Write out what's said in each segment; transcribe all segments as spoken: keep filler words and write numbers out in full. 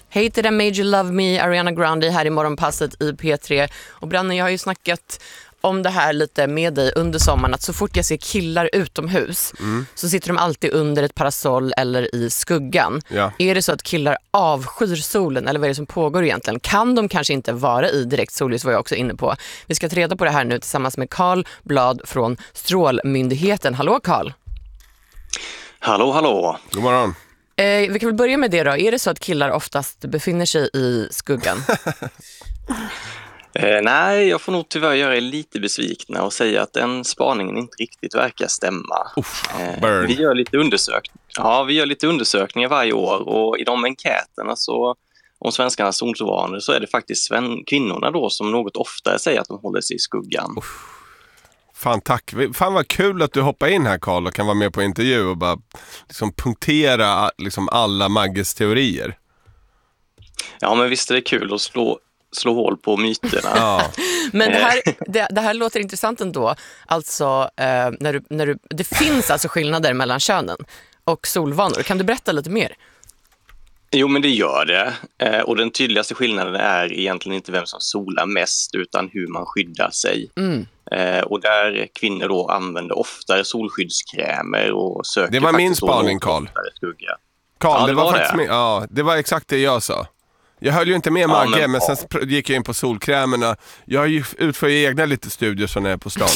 Hate It I Made You Love Me, Ariana Grande här i morgonpasset i P tre. Och Branne, jag har ju snackat om det här lite med dig under sommaren, att så fort jag ser killar utomhus mm. så sitter de alltid under ett parasoll eller i skuggan. Ja. Är det så att killar avskyr solen, eller vad är det som pågår egentligen? Kan de kanske inte vara i direkt solljus, var jag också inne på. Vi ska ta reda på det här nu tillsammans med Carl Blad från Strålmyndigheten. Hallå Carl! Hallå, hallå! God morgon! Eh, vi kan väl börja med det då. Är det så att killar oftast befinner sig i skuggan? eh, nej, jag får nog tyvärr göra er lite besvikna och säga att den spaningen inte riktigt verkar stämma. Uff, eh, vi, gör lite undersök- ja, vi gör lite undersökningar varje år, och i de enkäterna så, om svenskarnas solvanor, så är det faktiskt sven- kvinnorna då som något oftare säger att de håller sig i skuggan. Uff. Fan, tack. Fan vad kul att du hoppar in här, Carl, och kan vara med på intervju och bara liksom punktera liksom alla Magges teorier. Ja, men visst är det kul att slå, slå hål på myterna. Ja. Men det här, det, det här låter intressant ändå. Alltså, eh, när du, när du, det finns alltså skillnader mellan könen och solvanor. Kan du berätta lite mer? Jo, men det gör det. Eh, och den tydligaste skillnaden är egentligen inte vem som solar mest, utan hur man skyddar sig. Mm. Eh, och där kvinnor då använder oftare solskyddskrämer och söker. Det var min spaning, Carl. Skugga. Carl, Ja, det, det var, var faktiskt det. min, ja, det var exakt det jag sa. Jag höll ju inte med Magge, ja, men, men sen pr- gick jag in på solkrämerna. Jag har ju utför ju egna lite studier som är på stan.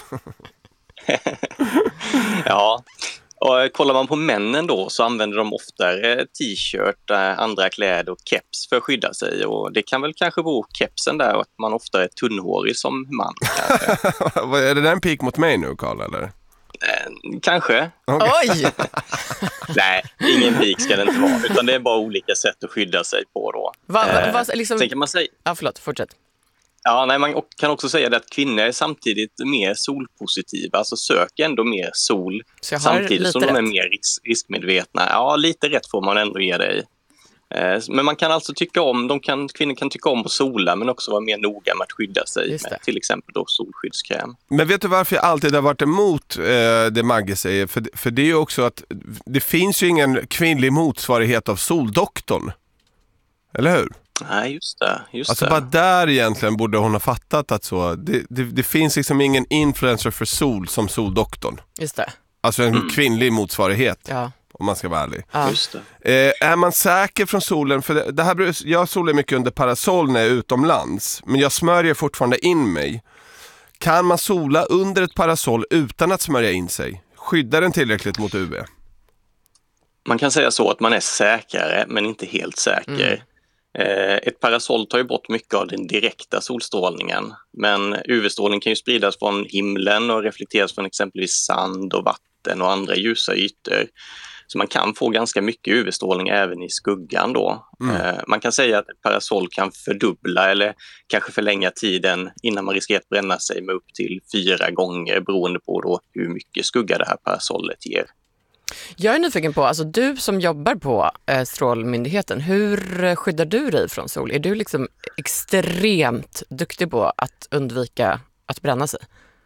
Ja. Och eh, kollar man på männen då, så använder de oftare t-shirt, eh, andra kläder och keps för att skydda sig. Och det kan väl kanske vara kepsen där, och att man ofta är tunnhårig som man. Är det där en pik mot mig nu, Carl, eller? Eh, kanske. Okay. Oj! Nej, ingen pik ska det inte vara, utan det är bara olika sätt att skydda sig på då. Va, va, eh, va, liksom... Sen kan man säga... Ja, förlåt, fortsätt. Ja, nej, man kan också säga det att kvinnor är samtidigt mer solpositiva, alltså söker ändå mer sol samtidigt som de är mer risk- riskmedvetna. Ja, lite rätt får man ändå ge dig. Eh, men man kan alltså tycka om, de kan, kvinnor kan tycka om att sola, men också vara mer noga med att skydda sig med till exempel då solskyddskräm. Men vet du varför jag alltid har varit emot eh, det Magge säger? För, för det är ju också att det finns ju ingen kvinnlig motsvarighet av Soldoktorn. Eller hur? Nej, just det. Just alltså det. bara där egentligen borde hon ha fattat att så, det, det, det finns liksom ingen influencer för sol som Soldoktorn. Just det. Alltså en Mm. kvinnlig motsvarighet, ja. om man ska vara ärlig. Ja. Just det. Eh, är man säker från solen, för det, det här, jag solar mycket under parasoll när jag är utomlands, men jag smörjer fortfarande in mig. Kan man sola under ett parasoll utan att smörja in sig? Skyddar den tillräckligt mot U V? Man kan säga så att man är säkrare, men inte helt säker. Mm. Ett parasoll tar ju bort mycket av den direkta solstrålningen, men U V-strålning kan ju spridas från himlen och reflekteras från exempelvis sand och vatten och andra ljusa ytor. Så man kan få ganska mycket U V-strålning även i skuggan då. Mm. Man kan säga att ett parasoll kan fördubbla eller kanske förlänga tiden innan man riskerar att bränna sig med upp till fyra gånger, beroende på då hur mycket skugga det här parasollet ger. Jag är nyfiken på, alltså du som jobbar på eh, Strålmyndigheten, hur skyddar du dig från sol? Är du liksom extremt duktig på att undvika att bränna sig?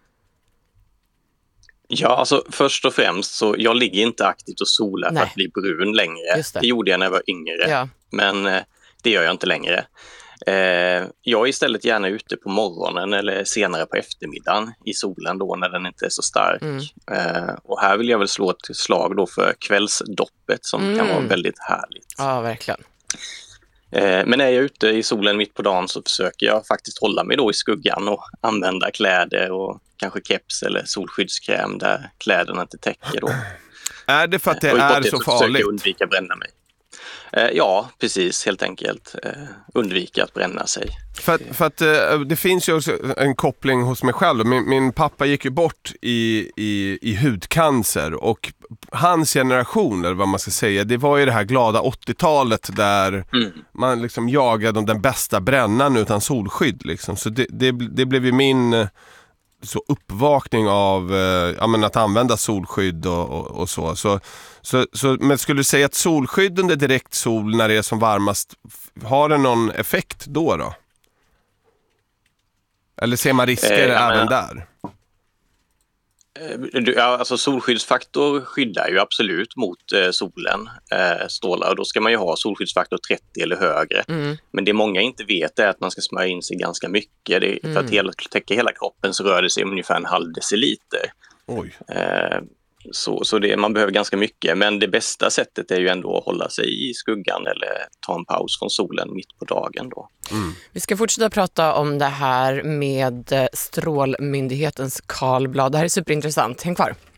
Ja, alltså först och främst så jag ligger inte aktivt och solar Nej. för att bli brun längre. Just det. Det gjorde jag när jag var yngre, Ja. men eh, det gör jag inte längre. Eh, jag är istället gärna ute på morgonen eller senare på eftermiddagen i solen då när den inte är så stark. Mm. Eh, och här vill jag väl slå ett slag då för kvällsdoppet som Mm. kan vara väldigt härligt. Ja, verkligen. Eh, men när jag är ute i solen mitt på dagen så försöker jag faktiskt hålla mig då i skuggan och använda kläder och kanske keps eller solskyddskräm där kläderna inte täcker då. Är det för att det Och är det så så försöker farligt? jag undvika att bränna mig. Eh, ja, precis, helt enkelt. Eh, undvika att bränna sig. För att, för att eh, det finns ju också en koppling hos mig själv. Min, min pappa gick ju bort i, i, i hudcancer, och hans generation, eller vad man ska säga, det var ju det här glada åttiotalet där Mm. man liksom jagade den bästa brännan utan solskydd liksom. Så det, det, det blev ju min eh, så uppvakning av eh, ja, men att använda solskydd och, och, och så. Så, så, så. Men skulle du säga att solskydd under direkt sol när det är som varmast, har det någon effekt då då? Eller ser man risker Eh, även men, där? Ja, alltså solskyddsfaktor skyddar ju absolut mot eh, solen eh, strålar, och då ska man ju ha solskyddsfaktor trettio eller högre. Mm. Men det många inte vet är att man ska smörja in sig ganska mycket. Det, Mm. För att hela, täcka hela kroppen så rör det sig om ungefär en halv deciliter. Oj. Eh, så så det, man behöver ganska mycket, men det bästa sättet är ju ändå att hålla sig i skuggan eller ta en paus från solen mitt på dagen då. Mm. Vi ska fortsätta prata om det här med Strålmyndighetens Karl Blad. Det här är superintressant. Häng kvar.